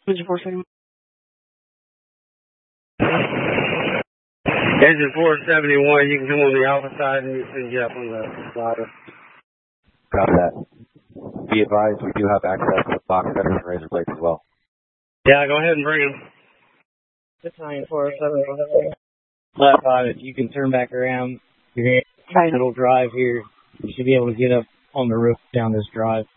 Engine 471. Engine 471, you can come on the alpha side and you can get up on the ladder. Copy that. Be advised, we do have access to box cutters and razor blades as well. Yeah, go ahead and bring them. 69471. Left pilot, you can turn back around. You're going to little drive here. You should be able to get up on the roof down this drive.